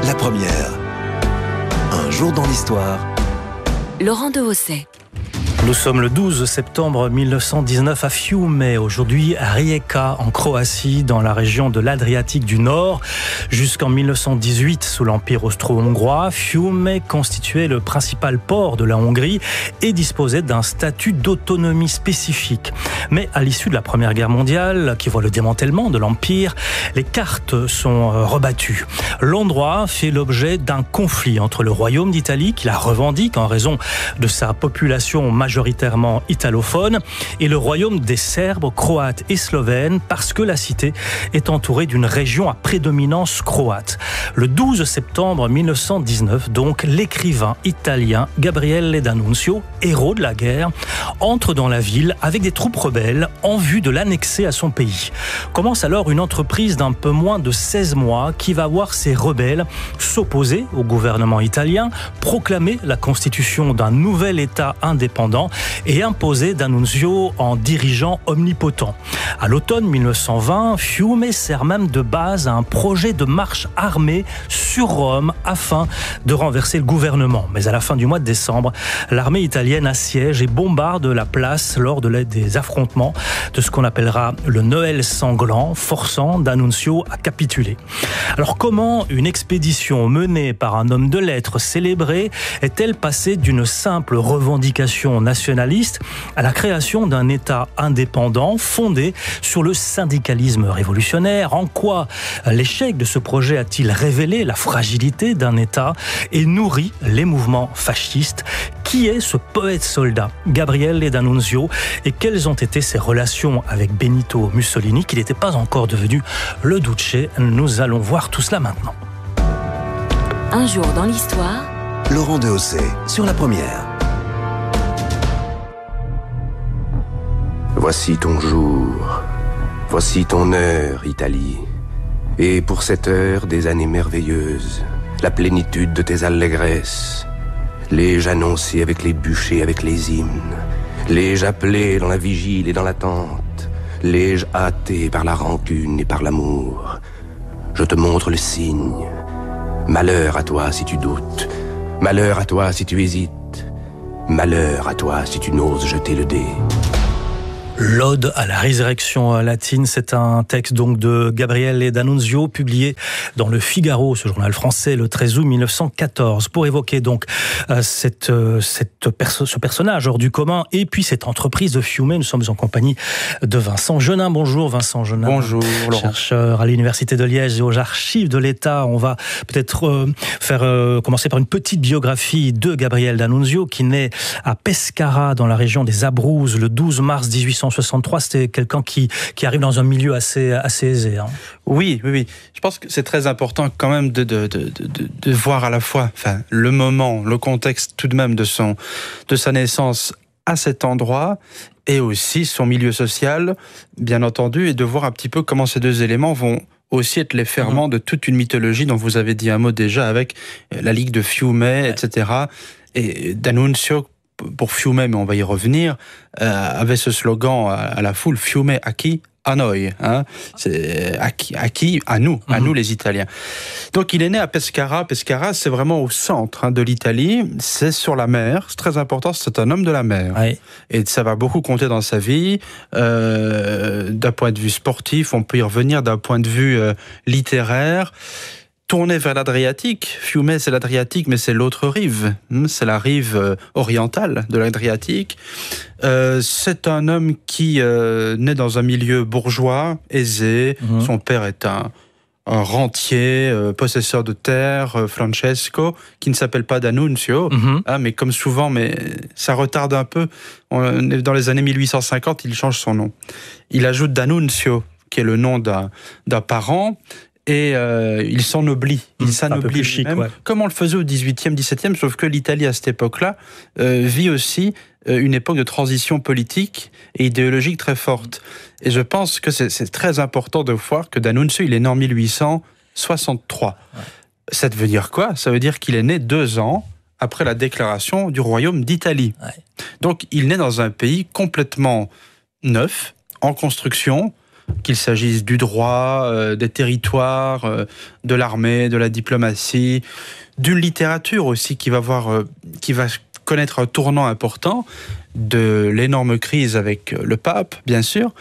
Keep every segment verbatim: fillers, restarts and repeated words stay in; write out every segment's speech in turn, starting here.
La première. Un jour dans l'histoire. Laurent Dehaussais. Nous sommes le douze septembre mille neuf cent dix-neuf à Fiume, aujourd'hui à Rijeka en Croatie, dans la région de l'Adriatique du Nord. Jusqu'en mille neuf cent dix-huit, sous l'Empire austro-hongrois, Fiume constituait le principal port de la Hongrie et disposait d'un statut d'autonomie spécifique. Mais à l'issue de la Première Guerre mondiale, qui voit le démantèlement de l'Empire, les cartes sont rebattues. L'endroit fait l'objet d'un conflit entre le Royaume d'Italie, qui la revendique en raison de sa population majoritaire, majoritairement italophone, et le royaume des Serbes, Croates et Slovènes, parce que la cité est entourée d'une région à prédominance croate. Le douze septembre mille neuf cent dix-neuf, donc, l'écrivain italien Gabriele D'Annunzio, héros de la guerre, entre dans la ville avec des troupes rebelles en vue de l'annexer à son pays. Commence alors une entreprise d'un peu moins de seize mois qui va voir ces rebelles s'opposer au gouvernement italien, proclamer la constitution d'un nouvel État indépendant et imposé D'Annunzio en dirigeant omnipotent. À l'automne mille neuf cent vingt, Fiume sert même de base à un projet de marche armée sur Rome afin de renverser le gouvernement. Mais à la fin du mois de décembre, l'armée italienne assiège et bombarde la place lors de des affrontements de ce qu'on appellera le Noël sanglant, forçant D'Annunzio à capituler. Alors comment une expédition menée par un homme de lettres célébré est-elle passée d'une simple revendication nationaliste à la création d'un État indépendant fondé sur le syndicalisme révolutionnaire? En quoi l'échec de ce projet a-t-il révélé la fragilité d'un État et nourri les mouvements fascistes? Qui est ce poète-soldat, Gabriele D'Annunzio, et quelles ont été ses relations avec Benito Mussolini, qui n'était pas encore devenu le Duce? Nous allons voir tout cela maintenant. Un jour dans l'histoire. Laurent Dehaussais sur La Première. Voici ton jour, voici ton heure, Italie. Et pour cette heure, des années merveilleuses, la plénitude de tes allégresses. L'ai-je annoncé avec les bûchers, avec les hymnes? L'ai-je appelé dans la vigile et dans l'attente? L'ai-je hâté par la rancune et par l'amour? Je te montre le signe. Malheur à toi si tu doutes. Malheur à toi si tu hésites. Malheur à toi si tu n'oses jeter le dé. L'Ode à la résurrection latine, c'est un texte donc de Gabriele D'Annunzio, publié dans le Figaro, ce journal français, le treize août mille neuf cent quatorze, pour évoquer donc euh, cette, euh, cette perso- ce personnage hors du commun et puis cette entreprise de Fiume. Nous sommes en compagnie de Vincent Genin. Bonjour Vincent Genin. Bonjour Laurent. Chercheur à l'Université de Liège et aux archives de l'État. On va peut-être euh, faire euh, commencer par une petite biographie de Gabriele D'Annunzio, qui naît à Pescara, dans la région des Abruzzes, le douze mars mille huit cent soixante-trois. C'était quelqu'un qui, qui arrive dans un milieu assez, assez aisé. Hein. Oui, oui, oui. Je pense que c'est très important quand même de, de, de, de, de voir à la fois enfin, le moment, le contexte tout de même de, son, de sa naissance à cet endroit et aussi son milieu social, bien entendu, et de voir un petit peu comment ces deux éléments vont aussi être les ferments mmh. de toute une mythologie dont vous avez dit un mot déjà avec la Ligue de Fiume, ouais. et cetera. Et D'Annunzio, pour Fiume, mais on va y revenir, euh, avait ce slogan à, à la foule, Fiume a chi? A noi, hein, c'est à qui, à qui, à nous, à mm-hmm. nous les Italiens. Donc il est né à Pescara. Pescara, c'est vraiment au centre hein, de l'Italie. C'est sur la mer, c'est très important. C'est un homme de la mer, oui. Et ça va beaucoup compter dans sa vie. Euh, d'un point de vue sportif, on peut y revenir d'un point de vue euh, littéraire. Tourné vers l'Adriatique. Fiume, c'est l'Adriatique, mais c'est l'autre rive. C'est la rive orientale de l'Adriatique. Euh, c'est un homme qui euh, naît dans un milieu bourgeois, aisé. Mmh. Son père est un, un rentier, euh, possesseur de terre, euh, Francesco, qui ne s'appelle pas D'Annunzio, mmh. hein, mais comme souvent, mais ça retarde un peu. On est dans les années mille huit cent cinquante, il change son nom. Il ajoute D'Annunzio, qui est le nom d'un, d'un parent. Et euh, il s'ennoblit, il mmh, s'annoblit chic, même, ouais. comme on le faisait au dix-huitième, dix-septième, sauf que l'Italie, à cette époque-là, euh, vit aussi euh, une époque de transition politique et idéologique très forte. Et je pense que c'est, c'est très important de voir que D'Annunzio, il est né en mille huit cent soixante-trois. Ouais. Ça veut dire quoi? Ça veut dire qu'il est né deux ans après la déclaration du Royaume d'Italie. Ouais. Donc, il naît dans un pays complètement neuf, en construction, qu'il s'agisse du droit, euh, des territoires, euh, de l'armée, de la diplomatie, d'une littérature aussi qui va, voir, euh, qui va connaître un tournant important, de l'énorme crise avec le pape, bien sûr.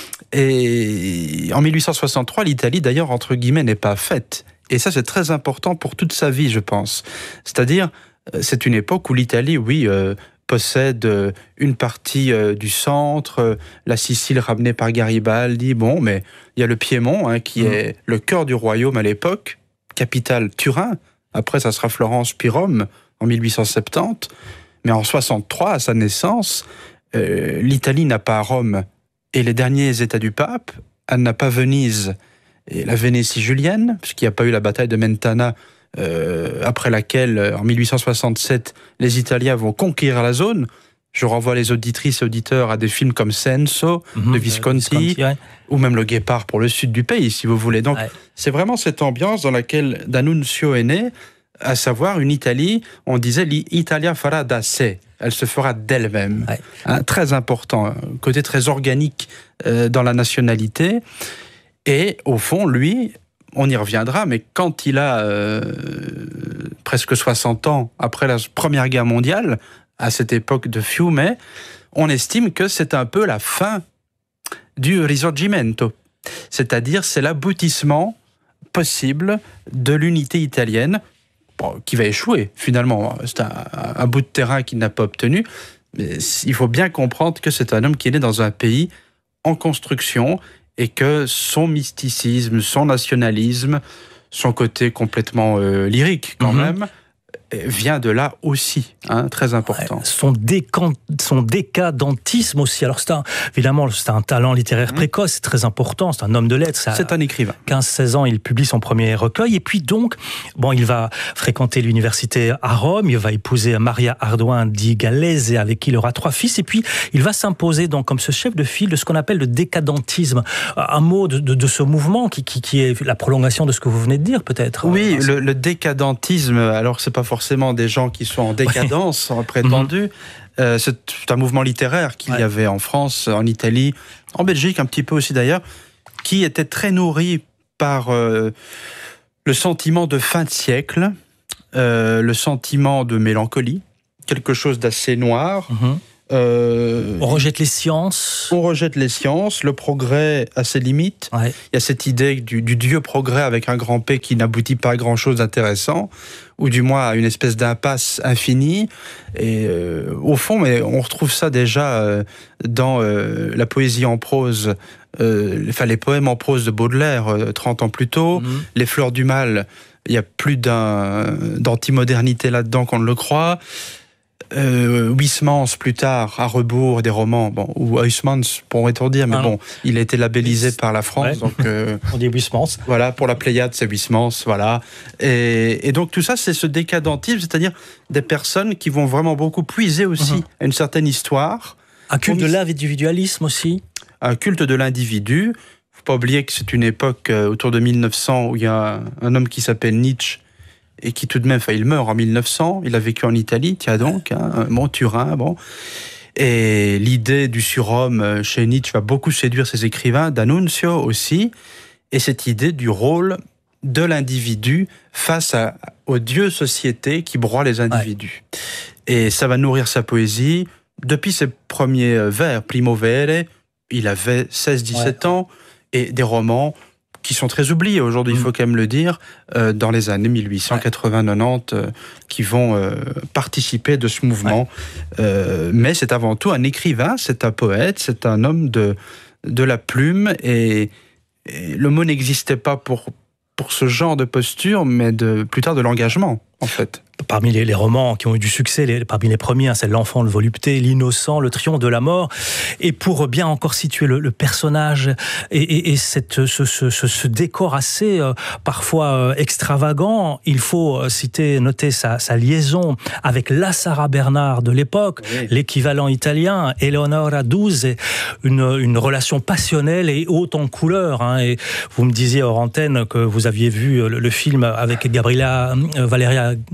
Et en mille huit cent soixante-trois, l'Italie, d'ailleurs, entre guillemets, n'est pas faite. Et ça, c'est très important pour toute sa vie, je pense. C'est-à-dire, c'est une époque où l'Italie, oui, euh, possède une partie euh, du centre, euh, la Sicile ramenée par Garibaldi, bon, mais il y a le Piémont, hein, qui mmh. est le cœur du royaume à l'époque, capitale Turin, après ça sera Florence puis Rome, en mille huit cent soixante-dix, mais en soixante-trois, à sa naissance, euh, l'Italie n'a pas Rome, et les derniers états du pape, elle n'a pas Venise, et la Vénétie julienne, puisqu'il n'y a pas eu la bataille de Mentana, Euh, après laquelle, en mille huit cent soixante-sept, les Italiens vont conquérir la zone. Je renvoie les auditrices et auditeurs à des films comme Senso, mmh, de Visconti, Visconti ouais. ou même Le Guépard pour le sud du pays, si vous voulez. Donc, ouais. c'est vraiment cette ambiance dans laquelle D'Annunzio est né, à savoir une Italie, on disait l'Italia farà da sé, elle se fera d'elle-même. Ouais. Hein, très important, un côté très organique euh, dans la nationalité. Et au fond, lui... on y reviendra, mais quand il a euh, presque soixante ans, après la Première Guerre mondiale, à cette époque de Fiume, on estime que c'est un peu la fin du Risorgimento. C'est-à-dire, c'est l'aboutissement possible de l'unité italienne, bon, qui va échouer, finalement. C'est un, un bout de terrain qu'il n'a pas obtenu, mais il faut bien comprendre que c'est un homme qui est né dans un pays en construction, et que son mysticisme, son nationalisme, son côté complètement euh, lyrique quand mm-hmm. même, vient de là aussi, hein, très important. Ouais, son, décan... son décadentisme aussi. Alors c'est un, évidemment, c'est un talent littéraire mmh. précoce, c'est très important, c'est un homme de lettres. C'est un écrivain. quinze seize ans, il publie son premier recueil, et puis donc, bon, il va fréquenter l'université à Rome, il va épouser Maria Ardoin di Gallese, avec qui il aura trois fils, et puis il va s'imposer donc comme ce chef de file de ce qu'on appelle le décadentisme. Un mot de, de, de ce mouvement qui, qui, qui est la prolongation de ce que vous venez de dire, peut-être. Oui, le, le décadentisme, alors c'est pas forcément des gens qui sont en décadence, ouais. prétendu. Mmh. Euh, c'est un mouvement littéraire qu'il ouais. y avait en France, en Italie, en Belgique un petit peu aussi d'ailleurs, qui était très nourri par euh, le sentiment de fin de siècle, euh, le sentiment de mélancolie, quelque chose d'assez noir. Mmh. Euh, on rejette les sciences. On rejette les sciences, le progrès a ses limites. Ouais. Il y a cette idée du, du Dieu progrès avec un grand P qui n'aboutit pas à grand chose d'intéressant, ou du moins à une espèce d'impasse infinie. Et euh, au fond, mais on retrouve ça déjà euh, dans euh, la poésie en prose, euh, enfin les poèmes en prose de Baudelaire, euh, trente ans plus tôt, mmh. Les Fleurs du Mal, il y a plus d'un, d'antimodernité là-dedans qu'on ne le croit. Euh, Huysmans plus tard, à rebours des romans, bon, ou Huysmans pourrait-on dire, mais ah bon, il a été labellisé par la France, ouais. donc euh, on dit Huysmans. Voilà, pour la Pléiade, c'est Huysmans, voilà. Et, et donc tout ça, c'est ce décadentisme, c'est-à-dire des personnes qui vont vraiment beaucoup puiser aussi mm-hmm. à une certaine histoire. Un culte de l'individualisme aussi. Un culte de l'individu. Faut pas oublier que c'est une époque euh, autour de mille neuf cents où il y a un, un homme qui s'appelle Nietzsche, et qui tout de même, enfin, il meurt en mille neuf cents, il a vécu en Italie, tiens donc, hein, bon, Turin, bon. Et l'idée du surhomme chez Nietzsche va beaucoup séduire ses écrivains, D'Annunzio aussi, et cette idée du rôle de l'individu face à, aux dieux sociétés qui broient les individus. Ouais. Et ça va nourrir sa poésie. Depuis ses premiers vers, Primo Vere, il avait seize dix-sept ouais. ans, et des romans qui sont très oubliés aujourd'hui, il faut quand même le dire, euh, dans les années mille huit cent quatre-vingts quatre-vingt-dix, euh, qui vont euh, participer de ce mouvement. Ouais. Euh, mais c'est avant tout un écrivain, c'est un poète, c'est un homme de, de la plume, et, et le mot n'existait pas pour, pour ce genre de posture, mais de, plus tard de l'engagement, en fait. Parmi les, les romans qui ont eu du succès, les, parmi les premiers, hein, c'est L'Enfant de volupté, L'Innocent, Le Triomphe de la mort. Et pour bien encore situer le, le personnage et, et, et cette, ce, ce, ce, ce décor assez euh, parfois euh, extravagant, il faut euh, citer, noter sa, sa liaison avec la Sarah Bernard de l'époque, oui. l'équivalent italien, Eleonora Duse, une, une relation passionnelle et haute en couleurs. Hein, et vous me disiez hors antenne que vous aviez vu le, le film avec Gabriela euh, Valeria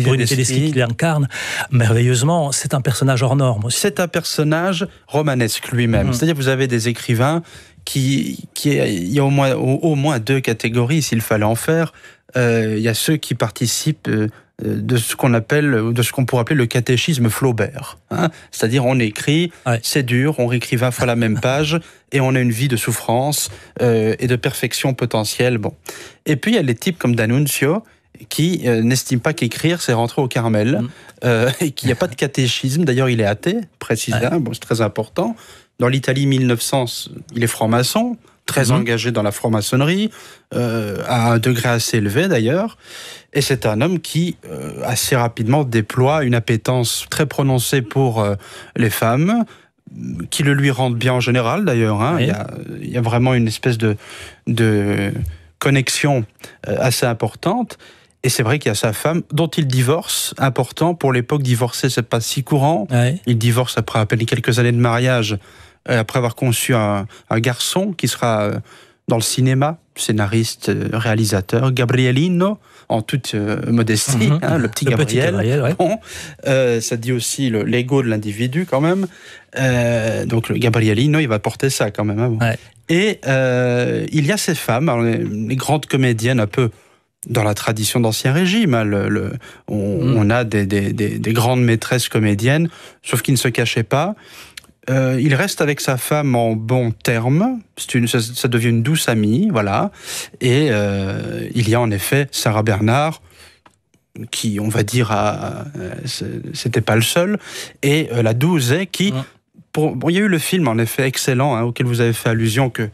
Bruni Bruni Tedeschi, Tedeschi qui l'incarne merveilleusement. C'est un personnage hors norme aussi. C'est un personnage romanesque lui-même. Mmh. C'est-à-dire que vous avez des écrivains qui, qui il y a au moins, au, au moins deux catégories, s'il fallait en faire. Euh, il y a ceux qui participent euh, de ce qu'on appelle, de ce qu'on pourrait appeler le catéchisme Flaubert. Hein, c'est-à-dire, on écrit, ouais. c'est dur, on réécrit vingt fois la même page, et on a une vie de souffrance euh, et de perfection potentielle. Bon. Et puis, il y a les types comme D'Annunzio, qui euh, n'estime pas qu'écrire, c'est rentrer au Carmel, mmh. euh, et qu'il n'y a pas de catéchisme. D'ailleurs, il est athée, précisément, ouais. bon, c'est très important. Dans l'Italie mille neuf cents, il est franc-maçon, très mmh. engagé dans la franc-maçonnerie, euh, à un degré assez élevé d'ailleurs. Et c'est un homme qui, euh, assez rapidement, déploie une appétence très prononcée pour euh, les femmes, qui le lui rendent bien en général d'ailleurs. Hein. Oui. Il y a, il y a vraiment une espèce de, de connexion euh, assez importante. Et c'est vrai qu'il y a sa femme, dont il divorce, important. Pour l'époque, divorcer, c'est pas si courant. Oui. Il divorce après à peine quelques années de mariage, après avoir conçu un, un garçon qui sera dans le cinéma, scénariste, réalisateur, Gabrielino, en toute euh, modestie, mm-hmm. hein, le petit le Gabriel. Petit Gabriel ouais. Bon, euh, ça dit aussi le, l'ego de l'individu quand même. Euh, donc le Gabrielino, il va porter ça quand même. Hein, bon. ouais. Et euh, il y a ces femmes, alors, les, les grandes comédiennes un peu dans la tradition d'Ancien Régime. Hein, le, le, on, mm. on a des, des, des, des grandes maîtresses comédiennes, sauf qu'ils ne se cachaient pas. Euh, il reste avec sa femme en bons termes. C'est une, ça, ça devient une douce amie, voilà. Et euh, il y a en effet Sarah Bernard, qui, on va dire, a, c'était pas le seul, et euh, la Douzet, qui, ouais. pour, bon, il y a eu le film en effet excellent, hein, auquel vous avez fait allusion, que,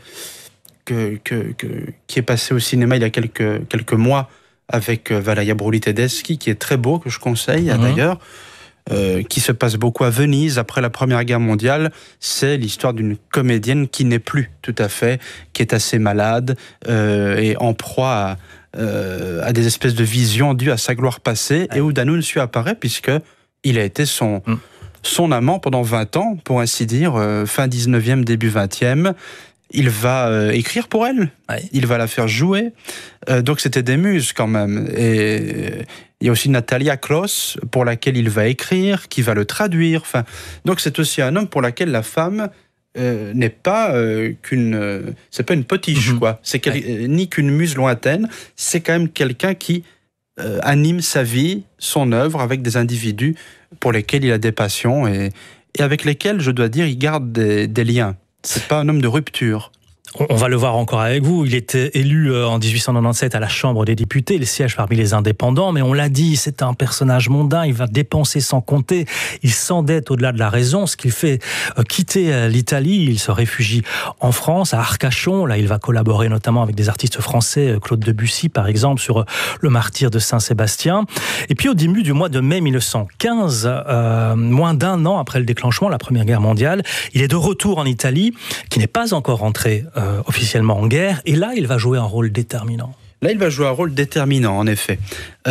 que, que, que qui est passé au cinéma il y a quelques quelques mois avec euh, Valaia Bruni-Tedeschi, qui est très beau, que je conseille mmh. d'ailleurs. Euh, qui se passe beaucoup à Venise après la Première Guerre mondiale. C'est l'histoire d'une comédienne qui n'est plus tout à fait, qui est assez malade euh, et en proie à, euh, à des espèces de visions dues à sa gloire passée, et où D'Annunzio apparaît puisque il a été son, mm. son amant pendant vingt ans, pour ainsi dire, euh, fin dix-neuvième, début vingtième. Il va euh, écrire pour elle, ouais. il va la faire jouer, euh, donc c'était des muses quand même. Et il y a aussi Natalia Kloss, pour laquelle il va écrire, qui va le traduire. Enfin, donc c'est aussi un homme pour lequel la femme euh, n'est pas euh, qu'une, euh, c'est pas une potiche, mm-hmm. quoi. C'est quel, ouais. ni qu'une muse lointaine. C'est quand même quelqu'un qui euh, anime sa vie, son œuvre, avec des individus pour lesquels il a des passions et, et avec lesquels, je dois dire, il garde des, des liens. C'est pas un homme de rupture. On va le voir encore avec vous. Il était élu en dix-huit cent quatre-vingt-dix-sept à la Chambre des députés. Il siège parmi les indépendants, mais on l'a dit, c'est un personnage mondain. Il va dépenser sans compter. Il s'endette au-delà de la raison, ce qui fait quitter l'Italie. Il se réfugie en France, à Arcachon. Là, il va collaborer notamment avec des artistes français, Claude Debussy, par exemple, sur le martyre de Saint-Sébastien. Et puis, au début du mois de mai mille neuf cent quinze, euh, moins d'un an après le déclenchement de la Première Guerre mondiale, il est de retour en Italie, qui n'est pas encore rentré Euh, officiellement en guerre, et là il va jouer un rôle déterminant. Là il va jouer un rôle déterminant en effet.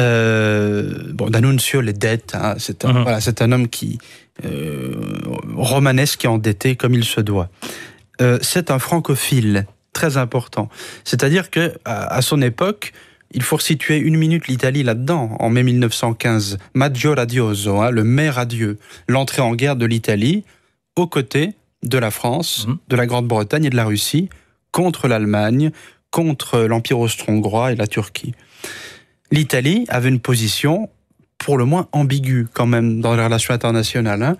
Euh, bon, D'Annunzio, les dettes, hein, c'est, un, mmh. voilà, c'est un homme qui euh, romanesque et endetté comme il se doit. Euh, c'est un francophile très important. C'est-à-dire que à, à son époque, il faut resituer une minute l'Italie là-dedans, en mai mille neuf cent quinze. Maggio radioso, hein, le mai radieux, l'entrée en guerre de l'Italie, aux côtés de la France, mmh. de la Grande-Bretagne et de la Russie, contre l'Allemagne, contre l'Empire austro-hongrois et la Turquie. L'Italie avait une position pour le moins ambiguë quand même dans les relations internationales. Hein.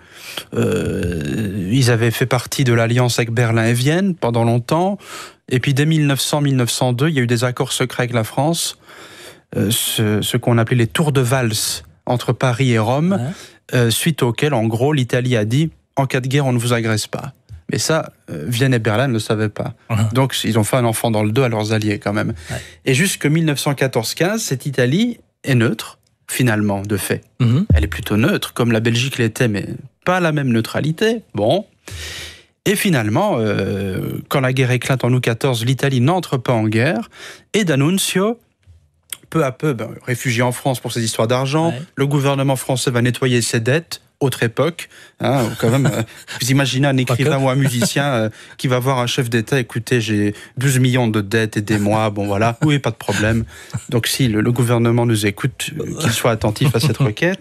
Euh, ils avaient fait partie de l'alliance avec Berlin et Vienne pendant longtemps, et puis dès mille neuf cents à mille neuf cent deux, il y a eu des accords secrets avec la France, euh, ce, ce qu'on appelait les tours de valse entre Paris et Rome, ouais. euh, suite auxquels, en gros, l'Italie a dit en cas de guerre, on ne vous agresse pas. Mais ça, euh, Vienne et Berlin ne le savaient pas. Mmh. Donc, ils ont fait un enfant dans le dos à leurs alliés, quand même. Ouais. Et jusque mille neuf cent quatorze quinze, cette Italie est neutre, finalement, de fait. Mmh. Elle est plutôt neutre, comme la Belgique l'était, mais pas la même neutralité. Bon. Et finalement, euh, quand la guerre éclate en août quatorze, l'Italie n'entre pas en guerre, et D'Annunzio, peu à peu, ben, réfugié en France pour ses histoires d'argent, ouais. le gouvernement français va nettoyer ses dettes, autre époque, hein, quand même. euh, vous imaginez un écrivain ou un musicien euh, qui va voir un chef d'État, écoutez, j'ai douze millions de dettes, aidez-moi, bon voilà, oui, pas de problème. Donc si le, le gouvernement nous écoute, euh, qu'il soit attentif à cette requête.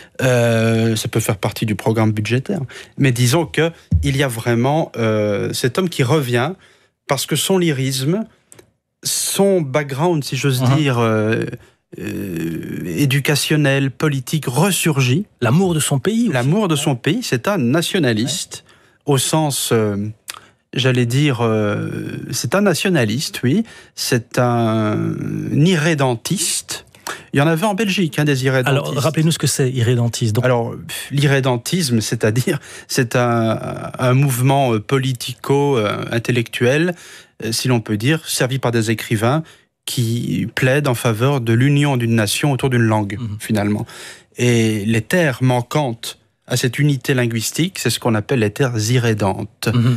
Euh, ça peut faire partie du programme budgétaire. Mais disons qu'il y a vraiment euh, cet homme qui revient parce que son lyrisme, son background, si j'ose uh-huh. dire, euh, euh, éducationnel, politique, ressurgit. L'amour de son pays aussi. L'amour de son pays, c'est un nationaliste, ouais. au sens, euh, j'allais dire, euh, c'est un nationaliste, oui, c'est un irrédentiste. Il y en avait en Belgique, hein, des irrédentistes. Alors, rappelez-nous ce que c'est, irrédentisme. Donc... Alors, l'irrédentisme, c'est-à-dire, c'est un, un mouvement politico-intellectuel, si l'on peut dire, servi par des écrivains qui plaident en faveur de l'union d'une nation autour d'une langue, mmh. finalement. Et les terres manquantes à cette unité linguistique, c'est ce qu'on appelle les terres irrédentes. Mmh.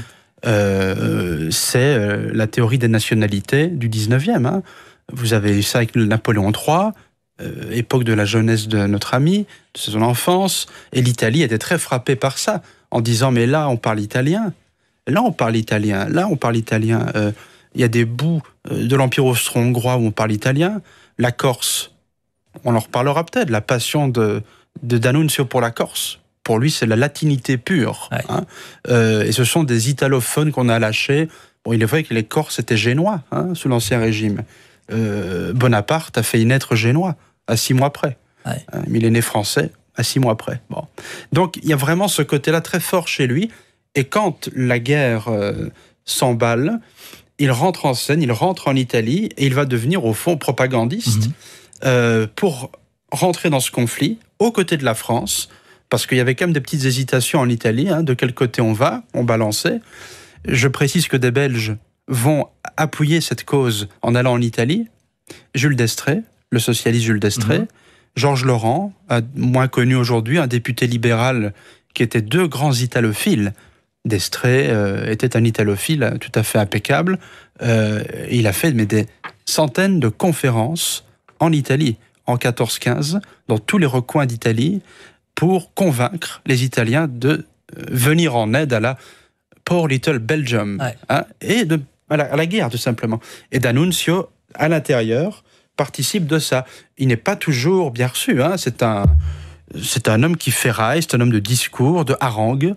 Euh, c'est euh, la théorie des nationalités du dix-neuvième. Hein. Vous avez eu ça avec Napoléon trois, euh, époque de la jeunesse de notre ami, de son enfance, et l'Italie était très frappée par ça, en disant « mais là, on parle italien, là, on parle italien, là, on parle italien. Euh, » Il y a des bouts de l'Empire austro-hongrois où on parle italien. La Corse, on en reparlera peut-être, la passion de, de D'Annunzio pour la Corse. Pour lui, c'est la latinité pure. Ouais. Hein. Euh, et ce sont des italophones qu'on a lâchés. Bon, il est vrai que les Corses étaient génois, hein, sous l'Ancien Régime. Euh, Bonaparte a fait naître génois, à six mois près. Ouais. Hein, mais il est né français, à six mois près. Bon. Donc, il y a vraiment ce côté-là très fort chez lui. Et quand la guerre euh, s'emballe, il rentre en scène, il rentre en Italie et il va devenir au fond propagandiste mmh. euh, pour rentrer dans ce conflit aux côtés de la France, parce qu'il y avait quand même des petites hésitations en Italie, hein, de quel côté on va, on balançait. Je précise que des Belges vont appuyer cette cause en allant en Italie. Jules Destrée, le socialiste Jules Destrée, mmh. Georges Laurent, moins connu aujourd'hui, un député libéral qui était deux grands italophiles. Destrée euh, était un italophile tout à fait impeccable. Euh, il a fait mais, des centaines de conférences en Italie, en quatorze quinze, dans tous les recoins d'Italie, pour convaincre les Italiens de euh, venir en aide à la Poor Little Belgium, ouais. hein, et de, à, la, à la guerre, tout simplement. Et D'Annunzio, à l'intérieur, participe de ça. Il n'est pas toujours bien reçu. Hein, c'est, un, c'est un homme qui ferraille, c'est un homme de discours, de harangue,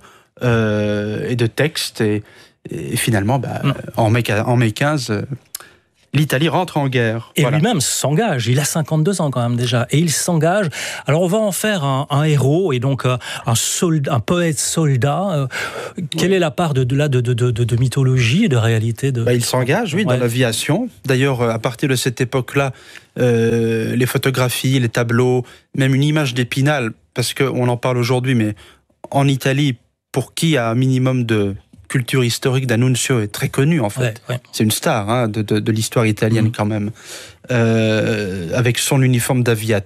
Euh, et de textes, et, et finalement, bah, mmh. en, mai, en mai quinze, euh, l'Italie rentre en guerre. Et voilà. lui-même s'engage, il a cinquante-deux ans quand même déjà, et il s'engage. Alors on va en faire un, un héros, et donc euh, un, soldat, un poète-soldat. Euh, quelle oui. est la part de, de, de, de, de, de mythologie et de réalité de... bah, Il s'engage, oui, ouais. dans l'aviation. D'ailleurs, à partir de cette époque-là, euh, les photographies, les tableaux, même une image d'Épinal, parce qu'on en parle aujourd'hui, mais en Italie, pour qui a un minimum de culture historique, D'Annunzio est très connu, en fait. Ouais, ouais. C'est une star hein, de, de, de l'histoire italienne, mmh. quand même. Euh, avec son uniforme d'aviateur,